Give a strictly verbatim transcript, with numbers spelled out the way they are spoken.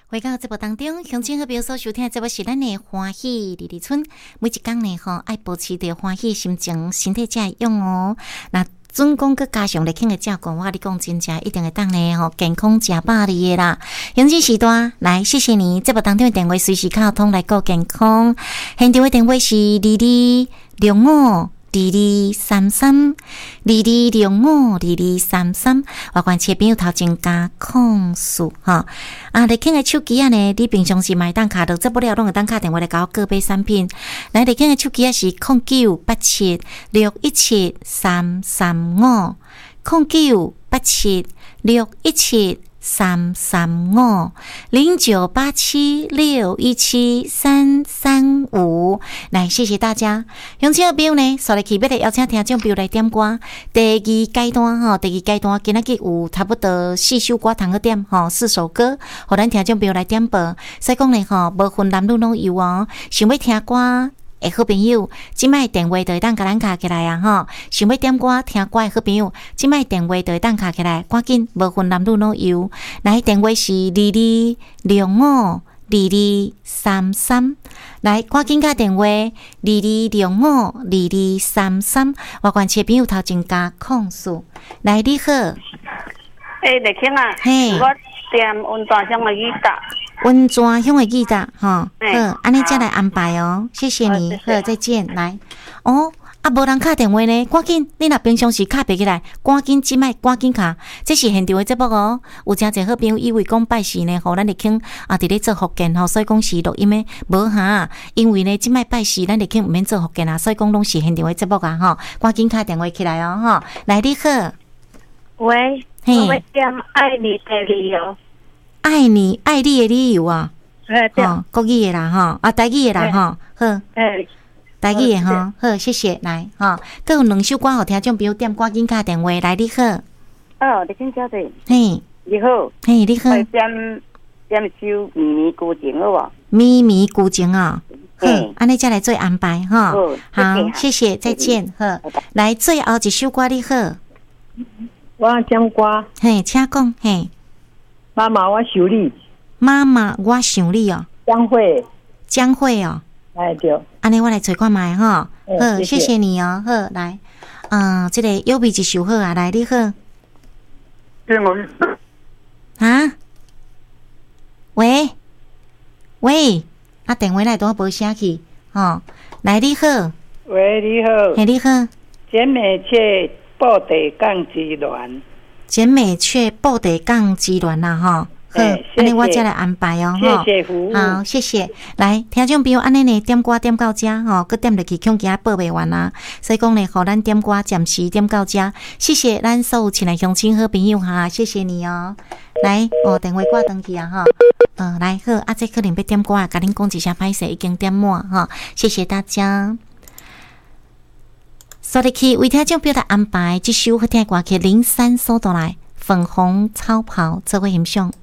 回到节目当中，乡亲好朋友所收听的节目是咱的欢喜里里村。每一天呢，吼爱保持着欢喜心情，身体才会用哦。那准讲佮加上咧轻的照顾，我跟你讲真正一定会当呢吼健康食饱哩的啦。乡亲时段来，谢谢你。节目当中的电话随时靠通来顾健康。现场的电话是二二六五。二二三三，二二六五，二二三三，我关切朋友头前加控诉哈啊！你看个手机啊呢？你平常时买当卡到做不了，拢会当卡电话来搞个别产品。来，你看个手机啊是空九八七六一七三三五，空九八七六一七。三三五零九八七六一七三三五，来谢谢大家。乡亲朋友呢，所来起要来邀请听众朋友来点歌。第二阶段吼，第二阶段今仔日有差不多四首歌通去点吼，四首歌，互咱听众朋友来点播。所以讲呢吼，无分男女拢有哦。想要听歌诶，好朋友，即摆电话就会当甲咱卡起来啊！吼，想要点歌听歌诶好朋友，即摆电话就会当卡起来，赶紧无分男女拢有。来，电话是二二六五二二三三，来，赶紧打电话二二六五二二三三，我关切朋友头前加控诉。来，你好， 诶，丽卿啊， 嘿， 我点温泉乡的语答。 温泉乡的记得哈，好，安尼再来安排哦，谢谢你， 好， 好，再见，来，哦，啊，无人敲电话呢，赶紧，你若平常时敲袂起来，赶紧即摆赶紧敲，这是现场的节目哦，有诚侪好朋友以为讲拜时呢，互咱立庆啊，伫咧做福建吼，所以讲是录音的，无哈，因为呢，即摆拜时咱立庆毋免做福建啊，所以讲拢是现场的节目啊，吼，赶紧敲电话起来哦，吼，来，你好， 喂，我要点爱你的理由。 爱你爱你的理由啊， 哦， 国语的啦哈，啊台语的啦哈，好，台语的哈，好，谢谢，来哈，佮有两首歌互听众朋友点，赶紧打电话来，你好， 哦，你请小姐， 嘿， 你好， 嘿，你好， 我点点首咪咪古情好无？ 咪咪古情啊，好，安尼再来做安排哈，好，谢谢，再见，好，来最后一首歌你好， 我点歌， 嘿，请讲，嘿。 妈妈，我想你。 妈妈，我想你哦。 江蕙， 江蕙哦。 哎对。 安尼我来找看卖哈。 好， 谢谢, 谢谢你哦。好，来，嗯、呃，这个优美一首好啊，来你好。啊？喂喂，啊电话来都无声去，吼、哦，来你好。 喂，你好。 嘿，你好。 剪美雀布地港之恋。 剪美雀布地港之恋啦，吼。好，安尼我再来安排哦， 哈。谢谢服务。 好，谢谢。来，听众朋友，安尼呢点歌点到这吼，佮点落去恐惊报袂完啊。所以讲呢，互咱点歌暂时点到这。谢谢咱所有亲爱乡亲好朋友哈，谢谢你哦。来，哦，电话挂登去啊，哈。嗯、呃，来好，啊，这可能要点歌啊，甲恁讲一声歹势，已经点满哈。谢谢大家。所以去为听众朋友来安排这首好听的歌曲，零三搜倒来，粉红超跑，这位欣赏。